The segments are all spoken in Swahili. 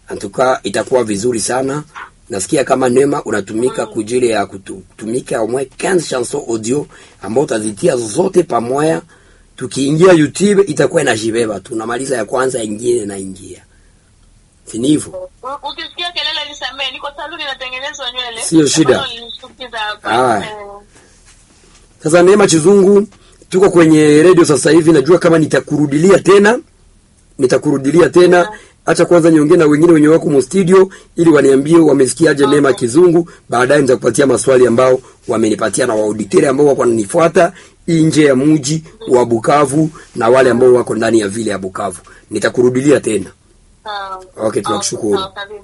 Antuka itakuwa vizuri sana. Nasikia kama Neema unatumika kujili ya kutumika au 15 chansons audio ambao utazitia zote pamoja. Tukiingia YouTube itakuwa inajibeba. Tunamaliza ya kwanza ingine na ingia. Si hivyo? Ukisikia kelele nisamee, niko saluni natengenezwa nywele. Sio shida. Sasa Neema Chizungu tuko kwenye radio sasa hivi, najua kama nitakurudilia tena. Acha kwanza niongee na wengine wenye wako mu studio ili waniambie wamesikiaje Neema Kizungu. Baadaye nitakupatia maswali ambao wamenipatia na waauditori ambao wako wananifuata nje ya mji wa Bukavu na wale ambao wako ndani ya vile ya Bukavu. Nitakurudilia tena. Okay, tunakushukuru.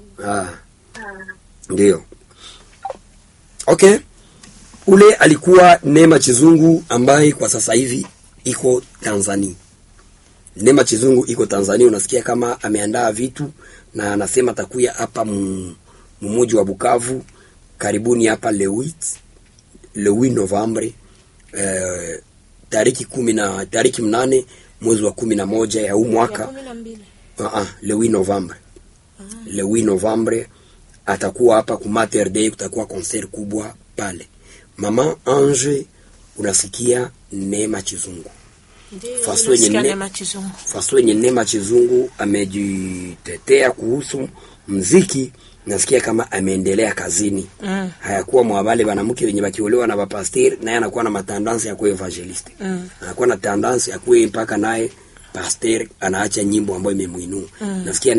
Ndio. Okay. Ule alikuwa Neema Chizungu ambaye kwa sasa hivi iko Tanzania. Neema Chizungu iko Tanzania, unasikia kama ameandaa vitu na anasema atakuya hapa mmoja wa Bukavu karibuni hapa le 8 November tariki 8 mwezi wa 11 ya huu mwaka. Le 8 November. Le 8 November atakuwa hapa ku Mater Dei, kutakuwa concert kubwa pale. Mama Ange, unasikia Neema Chizungu. Faso yenye Neema Chizungu amejitetea kuhusu muziki, nasikia kama ameendelea kazini. Hayakuwa mwabale wanamke wenye bakiolewa na bapasteur, naye anakuwa na matandansi ya kuwa evangelist. Anakuwa na tendansi ya kuwa mpaka naye pasteur anaacha nyimbo ambayo imemuinua. Nasikia